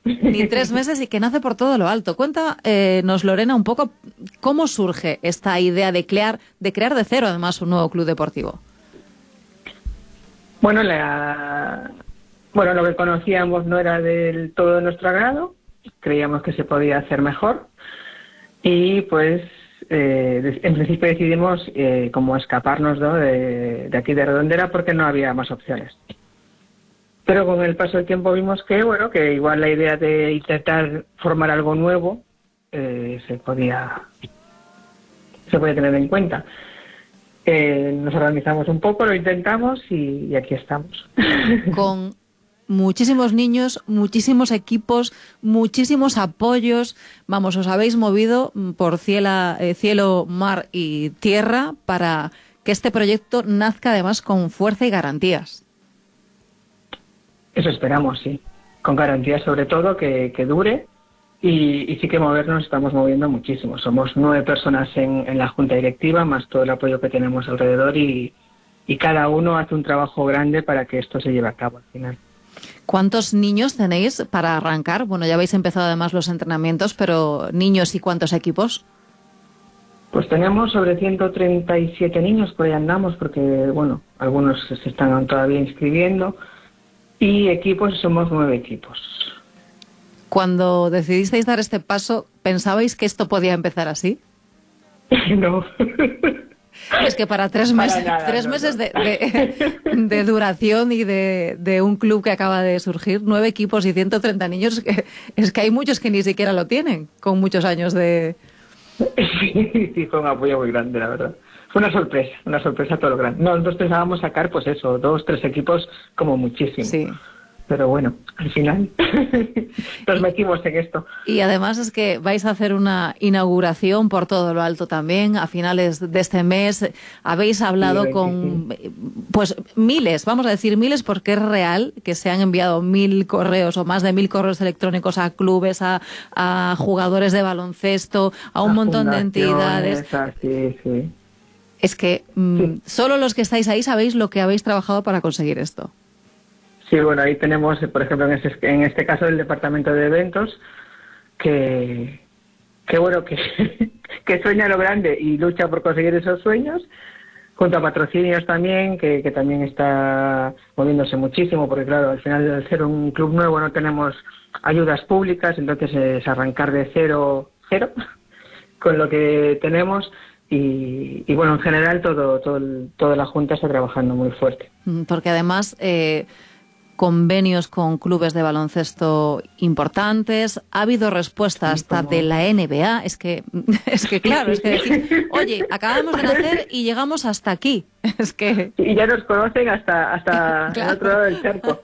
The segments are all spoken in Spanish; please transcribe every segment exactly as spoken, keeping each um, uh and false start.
Ni tres meses y que nace por todo lo alto. Cuéntanos, eh, Lorena, un poco cómo surge esta idea de crear, de crear de cero, además, un nuevo club deportivo. Bueno, la, bueno, lo que conocíamos no era del todo de nuestro agrado, creíamos que se podía hacer mejor y pues eh, en principio decidimos eh, como escaparnos, ¿no?, de, de aquí de Redondela porque no había más opciones. Pero con el paso del tiempo vimos que, bueno, que igual la idea de intentar formar algo nuevo eh, se podía se podía tener en cuenta. Eh, nos organizamos un poco, lo intentamos y, y aquí estamos. Con muchísimos niños, muchísimos equipos, muchísimos apoyos. Vamos, os habéis movido por ciela, eh, cielo, mar y tierra para que este proyecto nazca además con fuerza y garantías. Eso esperamos, sí. Con garantías sobre todo, que, que dure y, y sí que movernos, estamos moviendo muchísimo. Somos nueve personas en, en la junta directiva, más todo el apoyo que tenemos alrededor y, y cada uno hace un trabajo grande para que esto se lleve a cabo al final. ¿Cuántos niños tenéis para arrancar? Bueno, ya habéis empezado además los entrenamientos, pero ¿niños y cuántos equipos? Pues tenemos sobre ciento treinta y siete niños, por ahí andamos, porque, bueno, algunos se están todavía inscribiendo. Y equipos, somos nueve equipos. Cuando decidisteis dar este paso, ¿pensabais que esto podía empezar así? No. Es que para tres meses, para nada, tres no, meses no. De, de, de duración y de, de un club que acaba de surgir, nueve equipos y ciento treinta niños, es que hay muchos que ni siquiera lo tienen, con muchos años de... Sí, sí, fue un apoyo muy grande, la verdad. Fue una sorpresa, una sorpresa todo lo grande. No, nosotros pensábamos sacar, pues eso, dos, tres equipos como muchísimo. Sí. Pero bueno, al final nos metimos en esto. Y además es que vais a hacer una inauguración por todo lo alto también, a finales de este mes. Habéis hablado sí, con pues miles, vamos a decir miles, porque es real que se han enviado mil correos o más de mil correos electrónicos a clubes, a, a jugadores de baloncesto, a un a montón de entidades. Sí, sí. Es que mmm, sí. Solo los que estáis ahí sabéis lo que habéis trabajado para conseguir esto. Sí, bueno, ahí tenemos, por ejemplo, en este, en este caso el departamento de eventos, que, que bueno, que, que sueña lo grande y lucha por conseguir esos sueños, junto a patrocinios también, que, que también está moviéndose muchísimo, porque claro, al final al ser un club nuevo no tenemos ayudas públicas, entonces es arrancar de cero, cero, con lo que tenemos. Y, y bueno, en general todo, todo el, toda la Junta está trabajando muy fuerte. Porque además eh, convenios con clubes de baloncesto importantes, ha habido respuesta hasta de la N B A, es que, es que claro, es que decir, oye, acabamos de nacer y llegamos hasta aquí, es que... Y ya nos conocen hasta, hasta claro. El otro lado del charco.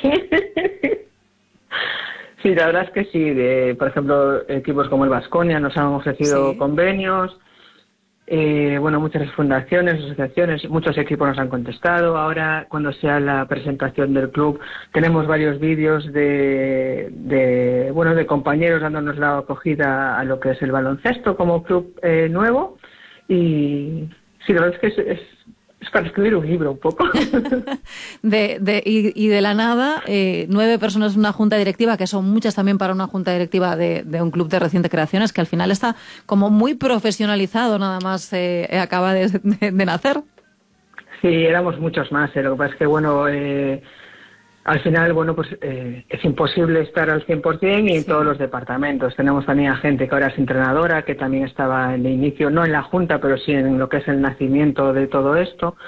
Sí, la verdad es que sí, de, por ejemplo, equipos como el Baskonia nos han ofrecido sí. convenios. Eh, bueno, muchas fundaciones, asociaciones, muchos equipos nos han contestado. Ahora, cuando sea la presentación del club, tenemos varios vídeos de, de bueno, de compañeros dándonos la acogida a lo que es el baloncesto como club eh, nuevo. Y sí, la verdad es que es, es, es para escribir un libro un poco. de, de, y, y de la nada, eh, nueve personas en una junta directiva, que son muchas también para una junta directiva de, de un club de reciente creación, es que al final está como muy profesionalizado, nada más eh, acaba de, de, de nacer. Sí, éramos muchos más, eh. Lo que pasa es que, bueno, eh, al final, bueno, pues eh, es imposible estar al cien por ciento y en sí. todos los departamentos. Tenemos también a gente que ahora es entrenadora, que también estaba en el inicio, no en la Junta, pero sí en lo que es el nacimiento de todo esto.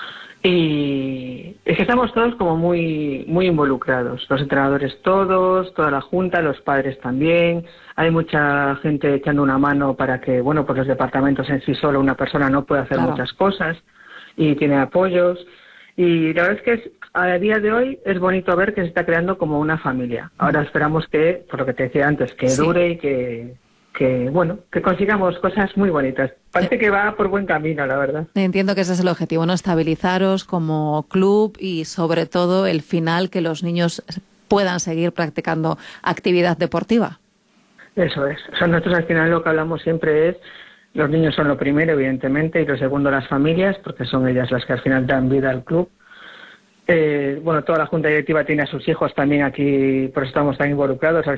Y es que estamos todos como muy muy involucrados, los entrenadores todos, toda la Junta, los padres también. Hay mucha gente echando una mano para que, bueno, pues los departamentos en sí solo una persona no puede hacer claro. muchas cosas y tiene apoyos. Y la verdad es que es, a día de hoy es bonito ver que se está creando como una familia. Ahora esperamos que, por lo que te decía antes, que sí. dure y que, que, bueno, que consigamos cosas muy bonitas. Parece que va por buen camino, la verdad. Entiendo que ese es el objetivo, ¿no? Estabilizaros como club y, sobre todo, el final, que los niños puedan seguir practicando actividad deportiva. Eso es. O sea, nosotros al final lo que hablamos siempre es los niños son lo primero, evidentemente, y lo segundo las familias, porque son ellas las que al final dan vida al club. Eh, bueno, toda la junta directiva tiene a sus hijos también aquí, por eso estamos tan involucrados.